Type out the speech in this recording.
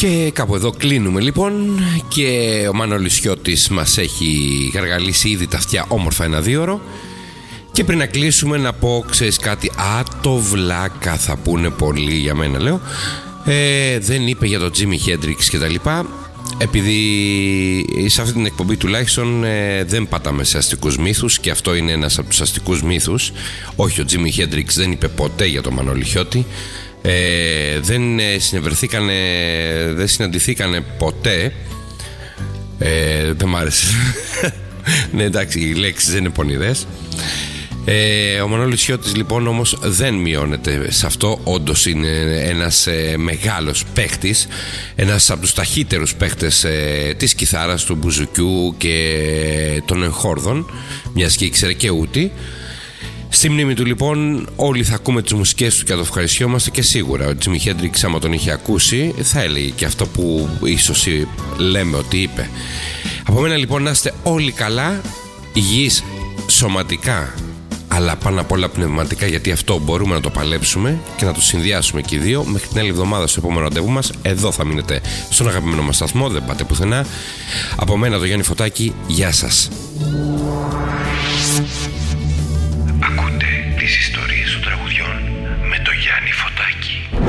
Και κάπου εδώ κλείνουμε λοιπόν. Και ο Μανώλης Χιώτης μας έχει γαργαλίσει ήδη τα αυτιά όμορφα ένα 2ωρο. Και πριν να κλείσουμε να πω, ξέρεις κάτι, το βλάκα θα πούνε πολλοί για μένα, λέω. Δεν είπε για τον Τζίμι Χέντριξ και τα λοιπά. Επειδή σε αυτή την εκπομπή τουλάχιστον δεν πατάμε σε αστικούς μύθους, και αυτό είναι ένας από τους αστικούς μύθους. Όχι, ο Τζίμι Χέντριξ δεν είπε ποτέ για τον Μανώλη Χιώτη. Δεν δεν συναντηθήκανε ποτέ. Δεν μ' άρεσε. Ναι, εντάξει, οι λέξεις δεν είναι πονηρές. Ο Μανώλης Χιώτης λοιπόν όμως δεν μειώνεται σε αυτό. Όντως είναι ένας μεγάλος παίχτης, ένας από τους ταχύτερους παίχτες της κιθάρας, του μπουζουκιού και των εγχόρδων, μιας και ήξερε και ούτη. Στη μνήμη του λοιπόν όλοι θα ακούμε τις μουσικές του και θα το ευχαριστιόμαστε, και σίγουρα ο Τζίμι Χέντριξ, άμα τον είχε ακούσει, θα έλεγε και αυτό που ίσως λέμε ότι είπε. Από μένα λοιπόν να είστε όλοι καλά, υγιείς σωματικά, αλλά πάνω απ' όλα πνευματικά, γιατί αυτό μπορούμε να το παλέψουμε και να το συνδυάσουμε και οι δύο. Μέχρι την άλλη εβδομάδα στο επόμενο ραντεβού μας. Εδώ θα μείνετε στον αγαπημένο μας σταθμό, δεν πάτε πουθενά. Από μένα το Γιάννη Φωτάκη, γεια σας.